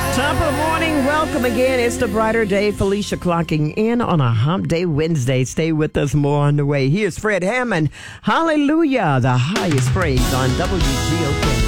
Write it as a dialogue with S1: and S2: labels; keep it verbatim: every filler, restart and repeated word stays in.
S1: Top of the morning. Welcome again. It's the brighter day. Felicia clocking in on a hump day Wednesday. Stay with us. More on the way. Here's Fred Hammond. Hallelujah. The highest praise on W G O K.